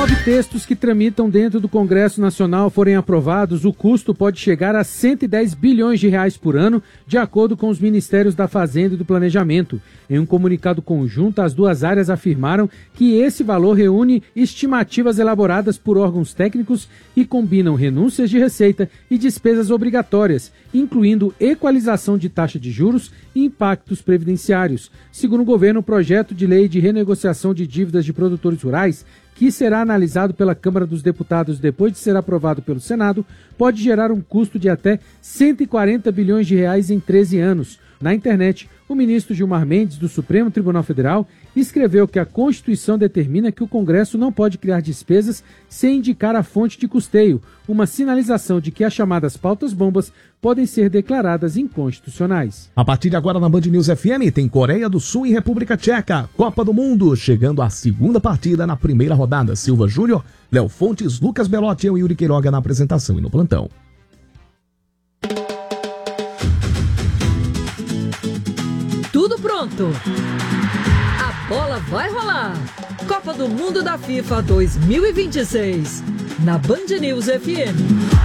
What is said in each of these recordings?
9 textos que tramitam dentro do Congresso Nacional forem aprovados, o custo pode chegar a 110 bilhões de reais por ano, de acordo com os Ministérios da Fazenda e do Planejamento. Em um comunicado conjunto, as duas áreas afirmaram que esse valor reúne estimativas elaboradas por órgãos técnicos e combinam renúncias de receita e despesas obrigatórias, incluindo equalização de taxa de juros e impactos previdenciários. Segundo o governo, o projeto de lei de renegociação de dívidas de produtores rurais, que será analisado pela Câmara dos Deputados depois de ser aprovado pelo Senado, pode gerar um custo de até 140 bilhões de reais em 13 anos. Na internet, o ministro Gilmar Mendes, do Supremo Tribunal Federal, escreveu que a Constituição determina que o Congresso não pode criar despesas sem indicar a fonte de custeio, uma sinalização de que as chamadas pautas-bombas podem ser declaradas inconstitucionais. A partir de agora na Band News FM tem Coreia do Sul e República Tcheca, Copa do Mundo, chegando à segunda partida na primeira rodada. Silva Júnior, Léo Fontes, Lucas Belotti e eu, Yuri Queiroga na apresentação e no plantão. Tudo pronto. A bola vai rolar. Copa do Mundo da FIFA 2026. Na Band News FM.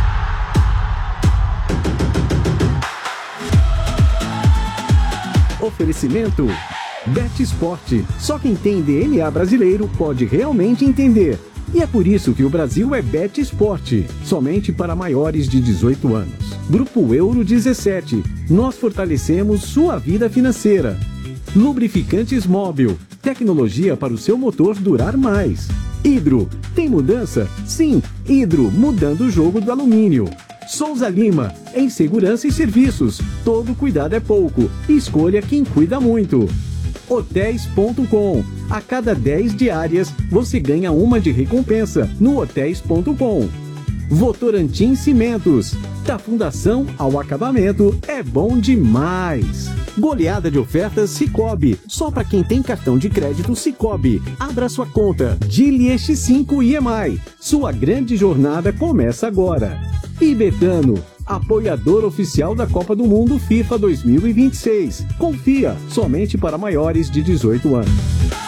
Oferecimento Bet Sport. Só quem tem DNA brasileiro pode realmente entender. E é por isso que o Brasil é Bet Sport, somente para maiores de 18 anos. Grupo Euro 17. Nós fortalecemos sua vida financeira. Lubrificantes Móbil. Tecnologia para o seu motor durar mais. Hidro. Tem mudança? Sim, Hidro, mudando o jogo do alumínio. Souza Lima. Em segurança e serviços. Todo cuidado é pouco. Escolha quem cuida muito. Hotéis.com. A cada 10 diárias, você ganha uma de recompensa no Hotéis.com. Votorantim Cimentos. Da fundação ao acabamento, é bom demais. Goleada de ofertas Sicoob. Só para quem tem cartão de crédito Sicoob. Abra sua conta. Dili X5 IEMAI. Sua grande jornada começa agora. E Betano, apoiador oficial da Copa do Mundo FIFA 2026. Confia, somente para maiores de 18 anos.